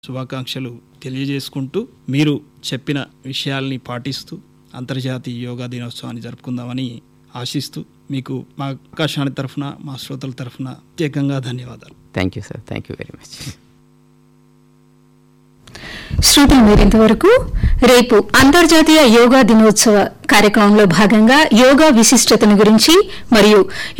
శుభాకాంక్షలు తెలియజేసుకుంటూ మీరు చెప్పిన విషయాల్ని పాటిస్తూ అంతర్జాతీయ యోగా దినోత్సవాన్ని జరుపుకుందామని ఆశిస్తూ మీకు మా ఆకాశవాణి తరఫున మా శ్రోతల తరఫున ప్రత్యేకంగా ధన్యవాదాలు. Thank you sir, thank you very much. శ్రోతలు మీరింతవరకు రేపు అంతర్జాతీయ యోగా దినోత్సవ కార్యక్రమంలో భాగంగా యోగా విశిష్టతను గురించి మరియు